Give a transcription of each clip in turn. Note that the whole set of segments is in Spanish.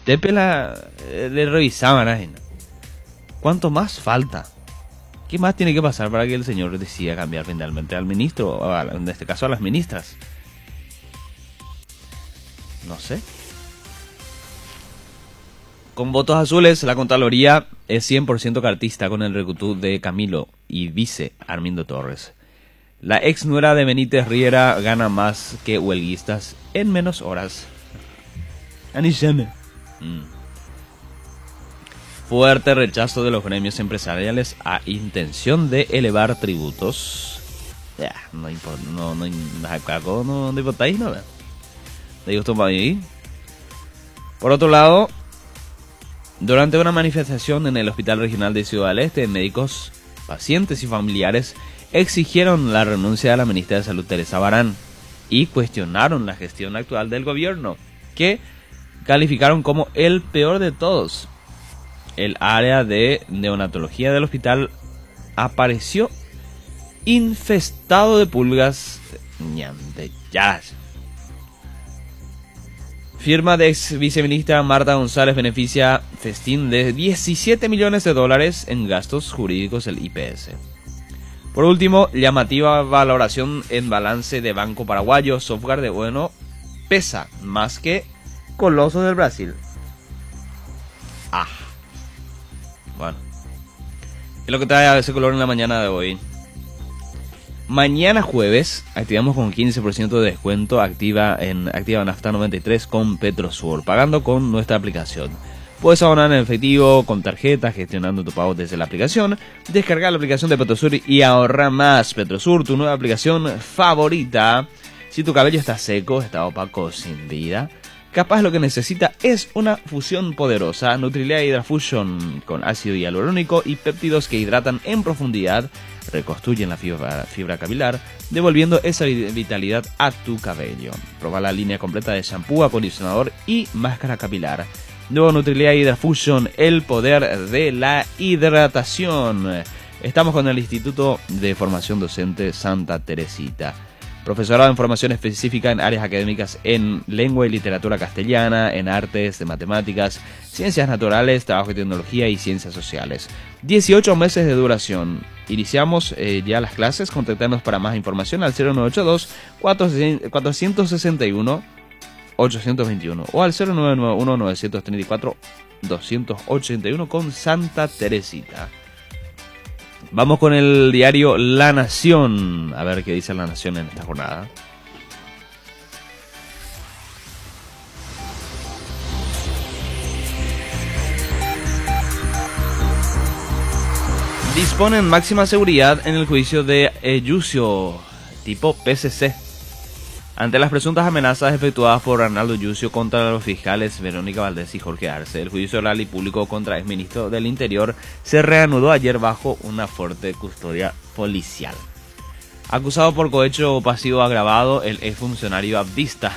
le revisaban a Gina. ¿Cuánto más falta? ¿Qué más tiene que pasar para que el señor decida cambiar finalmente al ministro, o en este caso a las ministras? No sé. Con votos azules, la Contraloría es 100% cartista con el recutú de Camilo y vice Armindo Torres. La ex nuera de Benítez Riera gana más que huelguistas en menos horas. Fuerte rechazo de los gremios empresariales a intención de elevar tributos. No importa, no importáis nada. De gusto para mí. Por otro lado, durante una manifestación en el Hospital Regional de Ciudad del Este, médicos, pacientes y familiares exigieron la renuncia de la ministra de Salud Teresa Barán y cuestionaron la gestión actual del gobierno, que calificaron como el peor de todos. El área de neonatología del hospital apareció infestado de pulgas ñandeyas. Firma de ex viceministra Marta González beneficia festín de $17 millones en gastos jurídicos del IPS. Por último, llamativa valoración en balance de Banco Paraguayo. Software de Bueno pesa más que Colosos del Brasil. Bueno, es lo que trae a ese color en la mañana de hoy. Mañana jueves activamos con 15% de descuento activa Nafta 93 con Petrosur, pagando con nuestra aplicación. Puedes abonar en efectivo, con tarjeta, gestionando tu pago desde la aplicación. Descargar la aplicación de Petrosur y ahorrar más. Petrosur, tu nueva aplicación favorita. Si tu cabello está seco, está opaco, sin vida, capaz lo que necesita es una fusión poderosa. Nutrilea Hydra Fusion con ácido hialurónico y péptidos que hidratan en profundidad, reconstruyen la fibra capilar, devolviendo esa vitalidad a tu cabello. Proba la línea completa de shampoo, acondicionador y máscara capilar. Nuevo Nutrilea Hydra Fusion, el poder de la hidratación. Estamos con el Instituto de Formación Docente Santa Teresita. Profesorado en formación específica en áreas académicas en lengua y literatura castellana, en artes, de matemáticas, ciencias naturales, trabajo y tecnología y ciencias sociales. 18 meses de duración. Iniciamos ya las clases. Contactarnos para más información al 0982-461-821 o al 0991-934-281 con Santa Teresita. Vamos con el diario La Nación. A ver qué dice La Nación en esta jornada. Disponen máxima seguridad en el juicio de Yucio, tipo PCC. Ante las presuntas amenazas efectuadas por Arnaldo Yucio contra los fiscales Verónica Valdés y Jorge Arce, el juicio oral y público contra el exministro del Interior se reanudó ayer bajo una fuerte custodia policial. Acusado por cohecho pasivo agravado, el exfuncionario abdista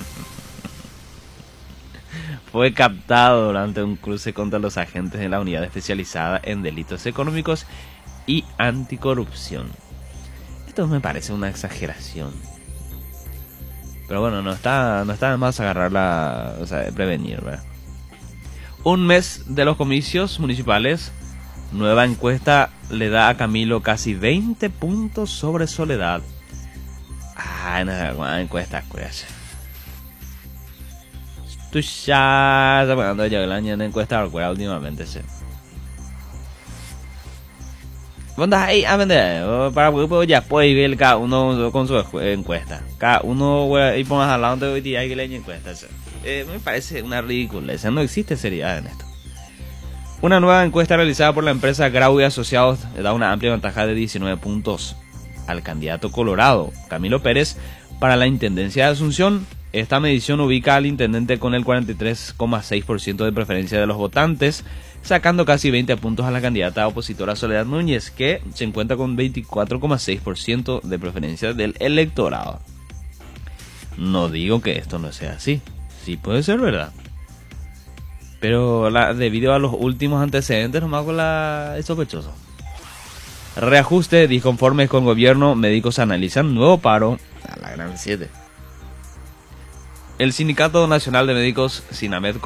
fue captado durante un cruce contra los agentes de la unidad especializada en delitos económicos y anticorrupción. Esto me parece una exageración. Pero bueno, no está de más agarrarla, o sea, prevenir, ¿verdad? Un mes de los comicios municipales, nueva encuesta le da a Camilo casi 20 puntos sobre Soledad. No, encuesta, cuídate. Tú ya estás pagando ya el año en encuesta últimamente, sí. ¿Dónde ahí a vender? Para que ya puede ver cada uno con su encuesta. Cada uno y pongas al lado de hoy día que le encuesta. Me parece una ridiculez. No existe seriedad en esto. Una nueva encuesta realizada por la empresa Grau y Asociados le da una amplia ventaja de 19 puntos al candidato colorado, Camilo Pérez, para la intendencia de Asunción. Esta medición ubica al intendente con el 43,6% de preferencia de los votantes, sacando casi 20 puntos a la candidata opositora Soledad Núñez, que se encuentra con 24,6% de preferencia del electorado. No digo que esto no sea así, sí puede ser verdad, pero debido a los últimos antecedentes nomás con es sospechoso. Reajuste, disconformes con gobierno, médicos analizan nuevo paro a la gran 7. El Sindicato Nacional de Médicos, SINAMED,